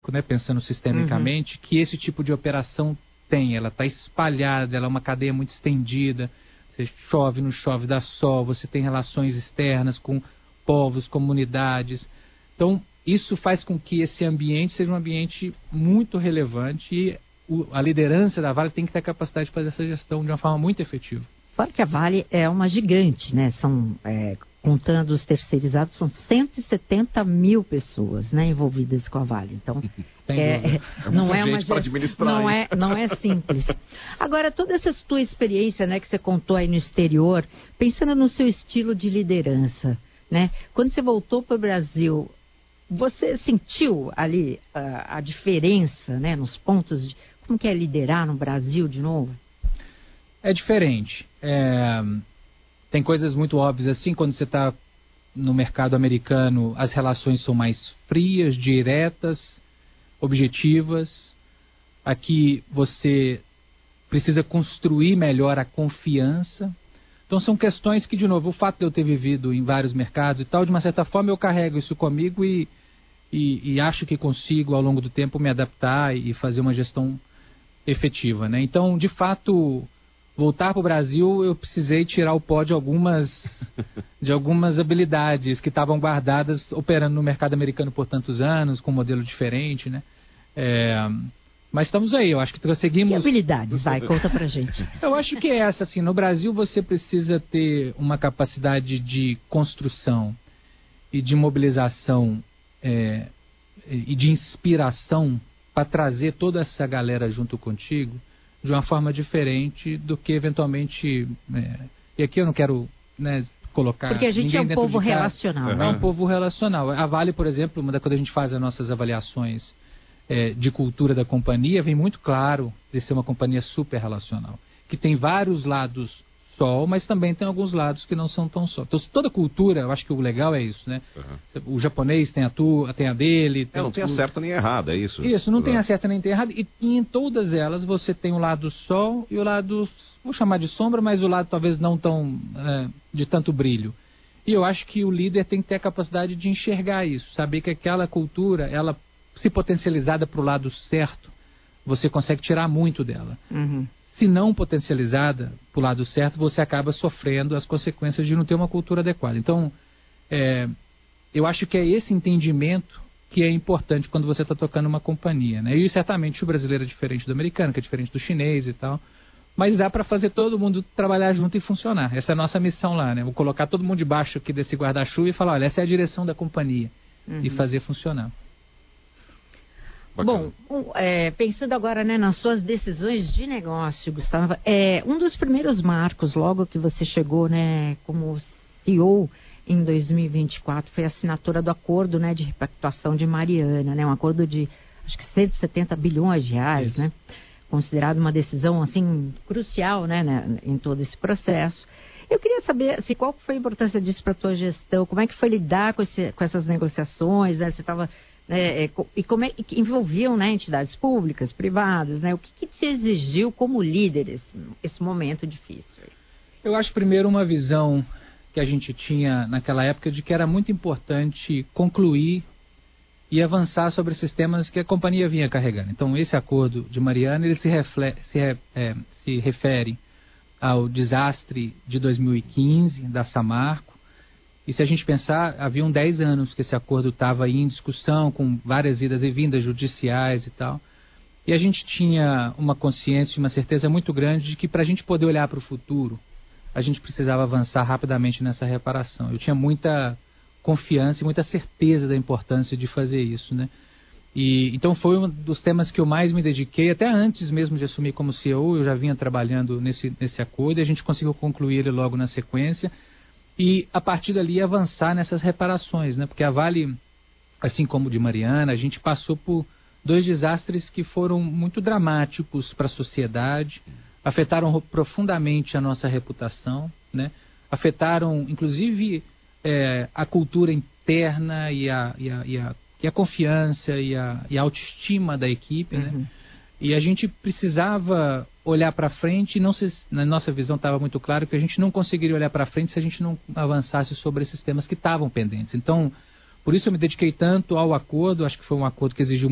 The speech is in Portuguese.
né, pensando sistemicamente, que esse tipo de operação tem. Ela está espalhada, ela é uma cadeia muito estendida. Você chove, não chove, dá sol, você tem relações externas com povos, comunidades. Então, isso faz com que esse ambiente seja um ambiente muito relevante e a liderança da Vale tem que ter a capacidade de fazer essa gestão de uma forma muito efetiva. Fora que a Vale é uma gigante, né? Contando os terceirizados, são 170 mil pessoas, né, envolvidas com a Vale. Então, não é simples. Agora, toda essa tua experiência, né, que você contou aí no exterior, pensando no seu estilo de liderança, né? Quando você voltou para o Brasil, você sentiu ali a diferença, né, nos pontos de como que é liderar no Brasil de novo? É diferente. Tem coisas muito óbvias assim, quando você está no mercado americano, as relações são mais frias, diretas, objetivas. Aqui você precisa construir melhor a confiança. Então são questões que, de novo, o fato de eu ter vivido em vários mercados e tal, de uma certa forma eu carrego isso comigo e acho que consigo, ao longo do tempo, me adaptar e fazer uma gestão efetiva, né? Então, de fato, voltar para o Brasil, eu precisei tirar o pó de algumas habilidades que estavam guardadas operando no mercado americano por tantos anos, com um modelo diferente, né? Mas estamos aí, eu acho que conseguimos... Que habilidades? Vai, conta pra gente. Eu acho que é essa, assim, no Brasil você precisa ter uma capacidade de construção e de mobilização e de inspiração para trazer toda essa galera junto contigo de uma forma diferente do que eventualmente... e aqui eu não quero, né, colocar... Porque a gente é um povo relacional. É um povo relacional. A Vale, por exemplo, quando a gente faz as nossas avaliações de cultura da companhia, vem muito claro de ser uma companhia super relacional, que tem vários lados sol, mas também tem alguns lados que não são tão sol. Então, toda cultura, eu acho que o legal é isso, né? O japonês tem a dele... não tem a certa nem a errada, é isso? Isso, não tem a certa nem tem a errada. E em todas elas você tem o lado sol e o lado, vou chamar de sombra, mas o lado talvez não tão de tanto brilho. E eu acho que o líder tem que ter a capacidade de enxergar isso, saber que aquela cultura, ela se potencializada para o lado certo, você consegue tirar muito dela. Se não potencializada para o lado certo, você acaba sofrendo as consequências de não ter uma cultura adequada. Então, eu acho que é esse entendimento que é importante quando você está tocando uma companhia, né? E certamente o brasileiro é diferente do americano, que é diferente do chinês e tal, mas dá para fazer todo mundo trabalhar junto e funcionar. Essa é a nossa missão lá, né? Vou colocar todo mundo debaixo aqui desse guarda-chuva e falar, olha, essa é a direção da companhia, e fazer funcionar. Bacana. Bom, pensando agora, né, nas suas decisões de negócio, Gustavo, um dos primeiros marcos, logo que você chegou, né, como CEO em 2024, foi a assinatura do acordo, né, de repactuação de Mariana, né, um acordo de, acho que 170 bilhões de reais, né, considerado uma decisão, assim, crucial, né, em todo esse processo. Eu queria saber qual foi a importância disso para a tua gestão, como é que foi lidar com essas negociações, né, você estava... e como é que envolviam, né, entidades públicas, privadas, né? O que te exigiu como líder esse momento difícil? Eu acho primeiro uma visão que a gente tinha naquela época de que era muito importante concluir e avançar sobre esses temas que a companhia vinha carregando. Então esse acordo de Mariana, ele se refere ao desastre de 2015 da Samarco. E se a gente pensar, haviam 10 anos que esse acordo estava aí em discussão, com várias idas e vindas judiciais e tal. E a gente tinha uma consciência e uma certeza muito grande de que para a gente poder olhar para o futuro, a gente precisava avançar rapidamente nessa reparação. Eu tinha muita confiança e muita certeza da importância de fazer isso, né? Então foi um dos temas que eu mais me dediquei, até antes mesmo de assumir como CEO, eu já vinha trabalhando nesse acordo e a gente conseguiu concluir ele logo na sequência. E, a partir dali, avançar nessas reparações, né? Porque a Vale, assim como de Mariana, a gente passou por 2 desastres que foram muito dramáticos para a sociedade, afetaram profundamente a nossa reputação, né? Afetaram, inclusive, a cultura interna e a confiança e a autoestima da equipe, né? E a gente precisava olhar para frente e na nossa visão estava muito claro que a gente não conseguiria olhar para frente se a gente não avançasse sobre esses temas que estavam pendentes. Então, por isso eu me dediquei tanto ao acordo, acho que foi um acordo que exigiu